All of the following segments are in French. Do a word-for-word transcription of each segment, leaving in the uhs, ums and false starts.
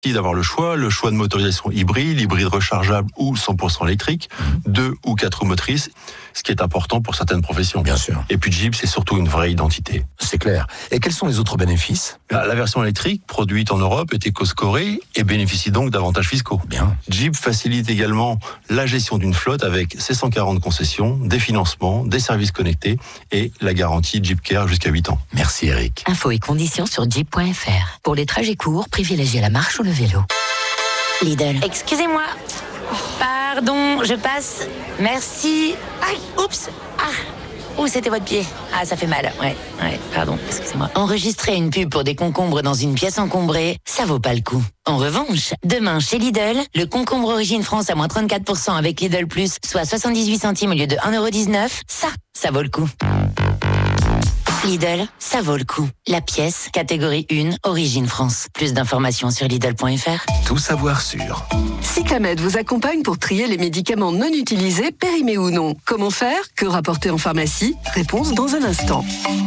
D'avoir le choix, le choix de motorisation hybride, hybride rechargeable ou cent pour cent électrique, mmh. deux ou quatre roues motrices, ce qui est important pour certaines professions. Bien sûr. Et puis Jeep, c'est surtout une vraie identité. C'est clair. Et quels sont les autres bénéfices ? La version électrique, produite en Europe, est éco-scorée et bénéficie donc d'avantages fiscaux. Bien. Jeep facilite également la gestion d'une flotte avec ses cent quarante concessions, des financements, des services connectés et la garantie Jeep Care jusqu'à huit ans. Merci Eric. Infos et conditions sur jeep point f r. Pour les trajets courts, privilégiez la marche ou le vélo. Lidl. Excusez-moi. Pardon, je passe. Merci. Aïe, oups. Ah. Ouh, c'était votre pied. Ah, ça fait mal. Ouais, ouais, pardon, excusez-moi. Enregistrer une pub pour des concombres dans une pièce encombrée, ça vaut pas le coup. En revanche, demain chez Lidl, le concombre Origine France à moins trente-quatre pour cent avec Lidl Plus, soit soixante-dix-huit centimes au lieu de un euro dix-neuf, ça, ça vaut le coup. Lidl, ça vaut le coup. La pièce, catégorie un, Origine France. Plus d'informations sur Lidl point f r. Tout savoir sur. Cyclamed vous accompagne pour trier les médicaments non utilisés, périmés ou non. Comment faire ? Que rapporter en pharmacie ? Réponse dans un instant.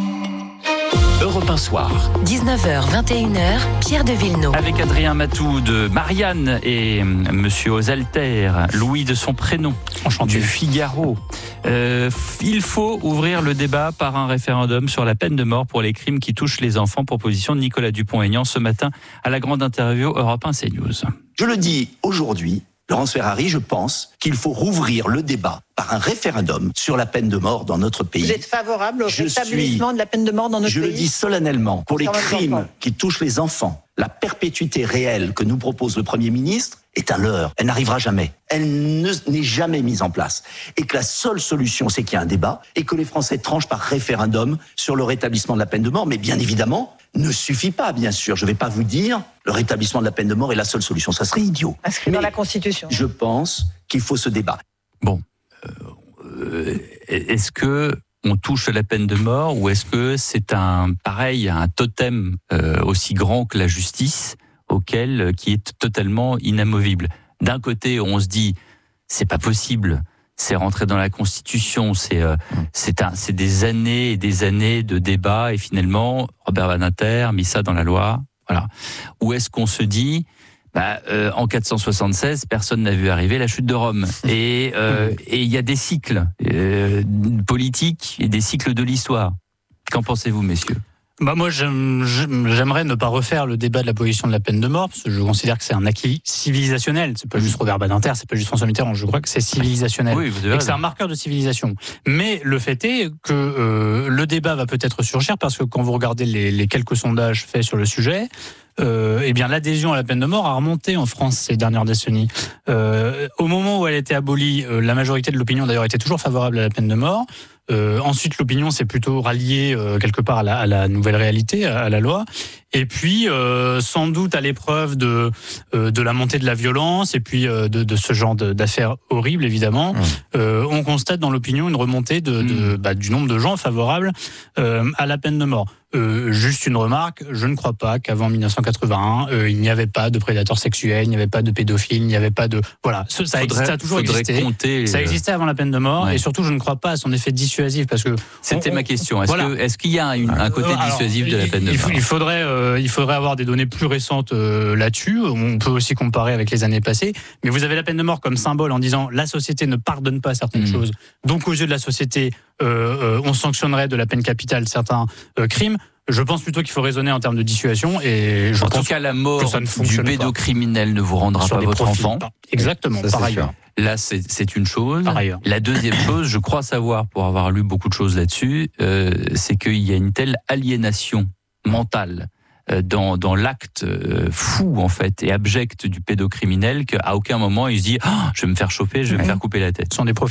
Europe un soir. dix-neuf heures, vingt et une heures, Pierre de Villeneuve. Avec Adrien Matou de Marianne et Monsieur aux Altères, Louis de son prénom, Enchanté. Du Figaro. Euh, il faut ouvrir le débat par un référendum sur la peine de mort pour les crimes qui touchent les enfants. Proposition de Nicolas Dupont-Aignan ce matin à la grande interview Europe un CNews. Je le dis aujourd'hui, Laurence Ferrari, je pense qu'il faut rouvrir le débat par un référendum sur la peine de mort dans notre pays. Vous êtes favorable au Je rétablissement suis, de la peine de mort dans notre je pays ? Je le dis solennellement, pour les crimes qui touchent les enfants, la perpétuité réelle que nous propose le Premier ministre est un leurre. Elle n'arrivera jamais. Elle ne, n'est jamais mise en place. Et que la seule solution, c'est qu'il y ait un débat et que les Français tranchent par référendum sur le rétablissement de la peine de mort. Mais bien évidemment, ne suffit pas, bien sûr. Je ne vais pas vous dire le rétablissement de la peine de mort est la seule solution. Ça serait idiot. Inscrit dans la Constitution. Je pense qu'il faut ce débat. Bon, euh, est-ce que on touche à la peine de mort ou est-ce que c'est un pareil, un totem euh, aussi grand que la justice auquel qui est totalement inamovible? D'un côté, on se dit c'est pas possible. C'est rentré dans la Constitution, c'est euh, c'est un, c'est des années et des années de débats et finalement Robert Badinter a mis ça dans la loi, voilà. Ou est-ce qu'on se dit, bah, euh, en quatre cent soixante-seize, personne n'a vu arriver la chute de Rome et euh, et il y a des cycles euh, politiques et des cycles de l'histoire. Qu'en pensez-vous, messieurs? Bah moi, j'aime, j'aimerais ne pas refaire le débat de l'abolition de la peine de mort, parce que je considère que c'est un acquis civilisationnel. C'est pas juste Robert Badinter, c'est pas juste François Mitterrand. Je crois que c'est civilisationnel. Oui, vous avez et que c'est un marqueur de civilisation. Mais le fait est que euh, le débat va peut-être surgir parce que quand vous regardez les, les quelques sondages faits sur le sujet, Euh, eh bien, l'adhésion à la peine de mort a remonté en France ces dernières décennies. Euh, au moment où elle a été abolie, euh, la majorité de l'opinion d'ailleurs était toujours favorable à la peine de mort. Euh, ensuite, l'opinion s'est plutôt ralliée euh, quelque part à la, à la nouvelle réalité, à, à la loi. Et puis, euh, sans doute à l'épreuve de euh, de la montée de la violence et puis euh, de, de ce genre de, d'affaires horribles, évidemment, mmh. euh, on constate dans l'opinion une remontée de, de, bah, du nombre de gens favorables euh, à la peine de mort. Euh, juste une remarque, je ne crois pas qu'avant mille neuf cent quatre-vingt-un, euh, il n'y avait pas de prédateurs sexuels, il n'y avait pas de pédophiles, il n'y avait pas de... Voilà, ça, faudrait, existe, ça a toujours existé. Compter, ça existait avant la peine de mort, ouais. Et surtout, je ne crois pas à son effet dissuasif, parce que... C'était on, ma question. Est-ce, voilà. que, est-ce qu'il y a une, un côté Alors, dissuasif de la peine de il, mort? il faudrait, euh, il faudrait avoir des données plus récentes euh, là-dessus. On peut aussi comparer avec les années passées. Mais vous avez la peine de mort comme symbole en disant la société ne pardonne pas certaines mmh. choses. Donc, aux yeux de la société, euh, euh, on sanctionnerait de la peine capitale certains euh, crimes. Je pense plutôt qu'il faut raisonner en termes de dissuasion et je en pense tout cas la mort du pédocriminel ne vous rendra Sur pas votre profils. enfant. Exactement, ça, par ailleurs. Sûr. Là, c'est, c'est une chose. Par ailleurs. La deuxième chose, je crois savoir, pour avoir lu beaucoup de choses là-dessus, euh, c'est qu'il y a une telle aliénation mentale euh, dans, dans l'acte euh, fou en fait et abject du pédocriminel qu'à aucun moment il se dit oh, je vais me faire choper, je vais oui. me faire couper la tête. Ce sont des profils